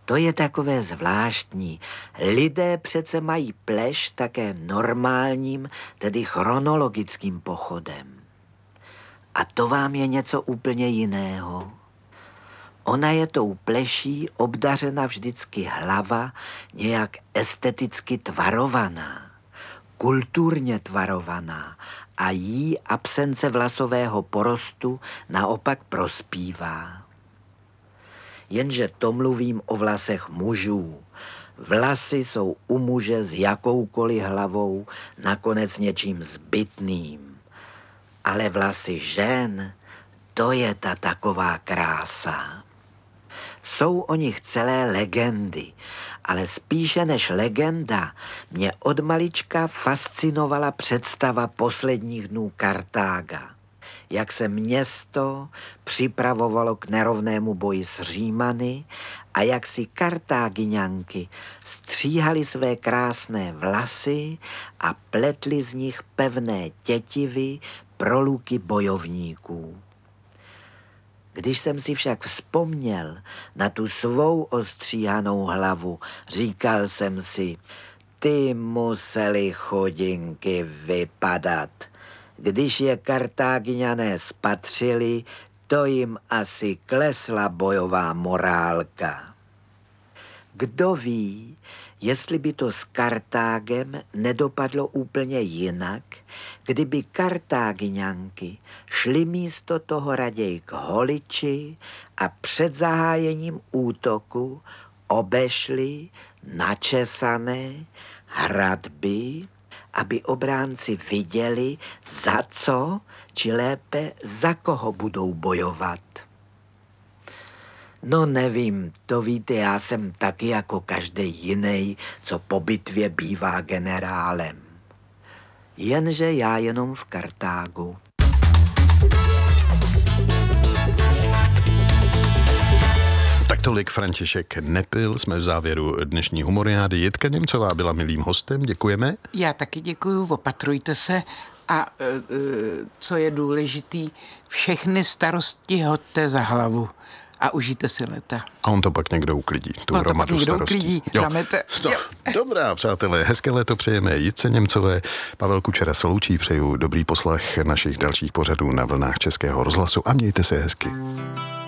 To je takové zvláštní. Lidé přece mají pleš také normálním, tedy chronologickým pochodem. A to vám je něco úplně jiného. Ona je tou pleší obdařena vždycky hlava nějak esteticky tvarovaná, kulturně tvarovaná a jí absence vlasového porostu naopak prospívá. Jenže to mluvím o vlasech mužů. Vlasy jsou u muže s jakoukoliv hlavou nakonec něčím zbytným. Ale vlasy žen, to je ta taková krása. Jsou o nich celé legendy, ale spíše než legenda mě od malička fascinovala představa posledních dnů Kartága. Jak se město připravovalo k nerovnému boji s Římany a jak si Kartágiňanky stříhaly své krásné vlasy a pletly z nich pevné tětivy pro luky bojovníků. Když jsem si však vzpomněl na tu svou ostříhanou hlavu, říkal jsem si, ty museli chudinky vypadat. Když je Kartágiňané spatřili, to jim asi klesla bojová morálka. Kdo ví, jestli by to s Kartágem nedopadlo úplně jinak, kdyby Kartágiňanky šly místo toho raději k holiči a před zahájením útoku obešly načesané hradby, aby obránci viděli, za co, či lépe za koho budou bojovat. No nevím, to víte, já jsem taky jako každý jiný, co po bitvě bývá generálem. Jenže já jenom v Kartágu. Tak tolik František Nepil, jsme v závěru dnešní humoriády. Jitka Němcová byla milým hostem, děkujeme. Já taky děkuju, opatrujte se a co je důležitý, všechny starosti hoďte za hlavu a užijte si léta. A on to pak někdo uklidí, tu hromadu starostí. Uklidí, zamete. Dobrá, přátelé, hezké léto přejeme Jitce Němcové. Pavel Kučera se loučí, přeju dobrý poslech našich dalších pořadů na vlnách Českého rozhlasu a mějte se hezky.